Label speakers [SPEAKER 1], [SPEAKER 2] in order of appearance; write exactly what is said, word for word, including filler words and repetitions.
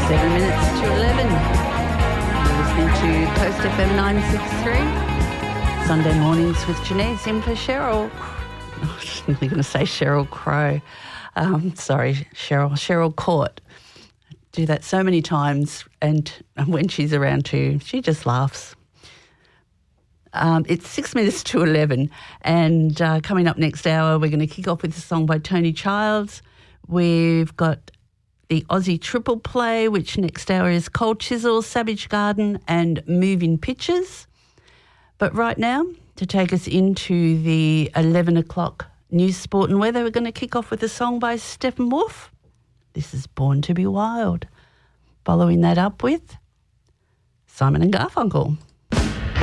[SPEAKER 1] Seven minutes to eleven. You're listening to Coast F M nine sixty-three. Sunday mornings with Janice in for Cheryl. I was nearly going to say Cheryl Crow. Um, sorry, Cheryl. Cheryl Court. I do that so many times, and when she's around too, she just laughs. Um, it's six minutes to eleven, and uh, coming up next hour, we're going to kick off with a song by Tony Childs. We've got the Aussie Triple Play, which next hour is Cold Chisel, Savage Garden and Moving Pictures. But right now, to take us into the eleven o'clock news, sport and weather, we're going to kick off with a song by Steppenwolf. This is Born to be Wild. Following that up with Simon and Garfunkel.